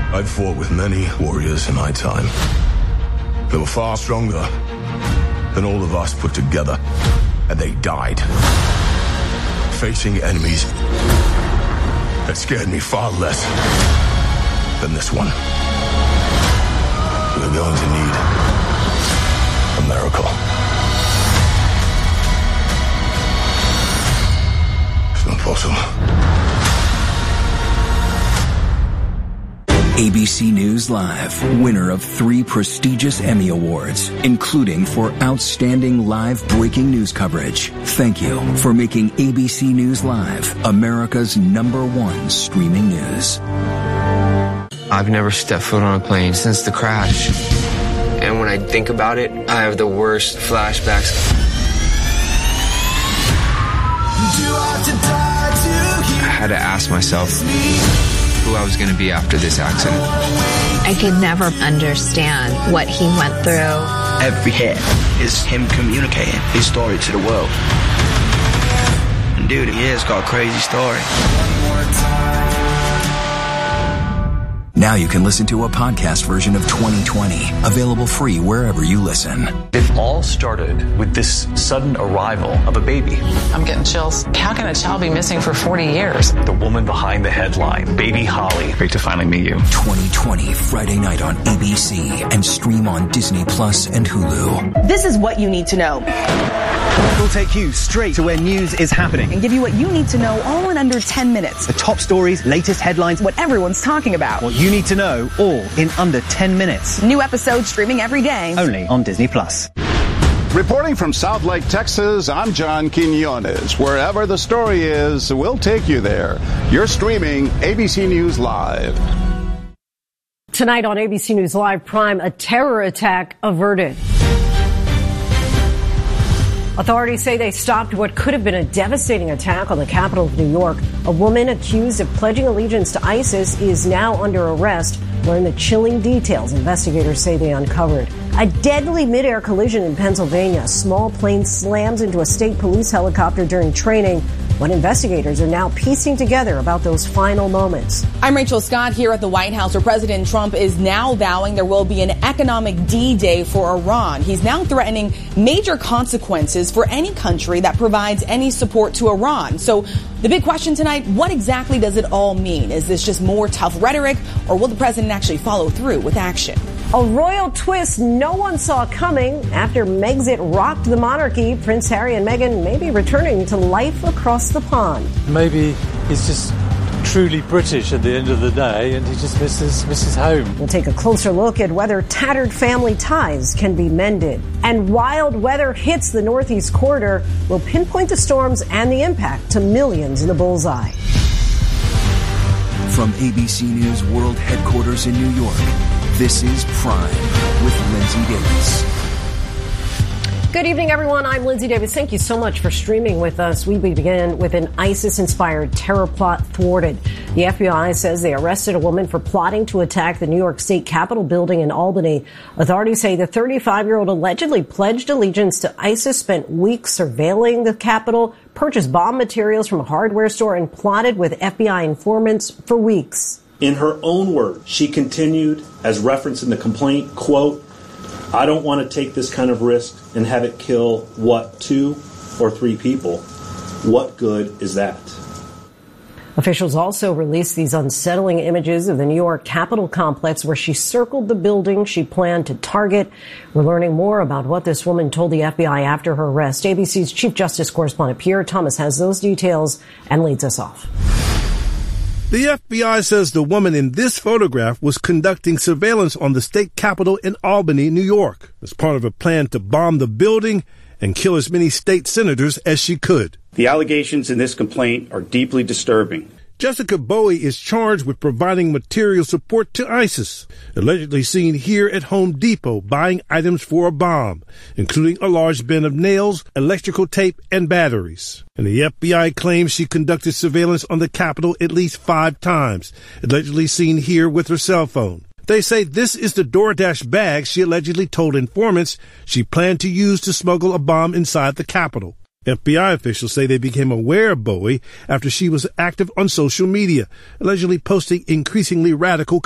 I've fought with many warriors in my time. They were far stronger than all of us put together, and they died facing enemies that scared me far less than this one. We're going to need a miracle. It's not possible. ABC News Live, winner of 3 prestigious Emmy Awards, including for outstanding live breaking news coverage. Thank you for making ABC News Live America's #1 streaming news. I've never stepped foot on a plane since the crash. And when I think about it, I have the worst flashbacks. I had to ask myself who I was going to be after this accident. I could never understand what he went through. Every hit is him communicating his story to the world. And dude, he has got a crazy story. Now you can listen to a podcast version of 2020, available free wherever you listen. It all started with this sudden arrival of a baby. I'm getting chills. How can a child be missing for 40 years? The woman behind the headline, Baby Holly. Great to finally meet you. 2020, Friday night on ABC and stream on Disney Plus and Hulu. This is what you need to know. We'll take you straight to where news is happening and give you what you need to know all in under 10 minutes. The top stories, latest headlines, what everyone's talking about. What you need to know, all in under 10 minutes. New episodes streaming every day. Only on Disney Plus. Reporting from South Lake, Texas, I'm John Quinones. Wherever the story is, we'll take you there. You're streaming ABC News Live. Tonight on ABC News Live Prime, a terror attack averted. Authorities say they stopped what could have been a devastating attack on the capital of New York. A woman accused of pledging allegiance to ISIS is now under arrest. Learn the chilling details investigators say they uncovered. A deadly midair collision in Pennsylvania. A small plane slams into a state police helicopter during training. What investigators are now piecing together about those final moments. I'm Rachel Scott here at the White House, where President Trump is now vowing there will be an economic D-Day for Iran. He's now threatening major consequences for any country that provides any support to Iran. So the big question tonight, what exactly does it all mean? Is this just more tough rhetoric, or will the president actually follow through with action? A royal twist no one saw coming. After Megxit rocked the monarchy, Prince Harry and Meghan may be returning to life across the pond. Maybe he's just truly British at the end of the day and he just misses home. We'll take a closer look at whether tattered family ties can be mended. And wild weather hits the Northeast corridor. We'll pinpoint the storms and the impact to millions in the bullseye. From ABC News World Headquarters in New York, this is Prime with Lindsay Davis. Good evening, everyone. I'm Lindsay Davis. Thank you so much for streaming with us. We begin with an ISIS-inspired terror plot thwarted. The FBI says they arrested a woman for plotting to attack the New York State Capitol building in Albany. Authorities say the 35-year-old allegedly pledged allegiance to ISIS, spent weeks surveilling the Capitol, purchased bomb materials from a hardware store, and plotted with FBI informants for weeks. In her own words, she continued, as referenced in the complaint, quote, "I don't want to take this kind of risk and have it kill, 2 or 3 people. What good is that?" Officials also released these unsettling images of the New York Capitol complex where she circled the building she planned to target. We're learning more about what this woman told the FBI after her arrest. ABC's Chief Justice correspondent Pierre Thomas has those details and leads us off. The FBI says the woman in this photograph was conducting surveillance on the state capitol in Albany, New York, as part of a plan to bomb the building and kill as many state senators as she could. The allegations in this complaint are deeply disturbing. Jessica Bowie is charged with providing material support to ISIS, allegedly seen here at Home Depot buying items for a bomb, including a large bin of nails, electrical tape, and batteries. And the FBI claims she conducted surveillance on the Capitol at least 5 times, allegedly seen here with her cell phone. They say this is the DoorDash bag she allegedly told informants she planned to use to smuggle a bomb inside the Capitol. FBI officials say they became aware of Bowie after she was active on social media, allegedly posting increasingly radical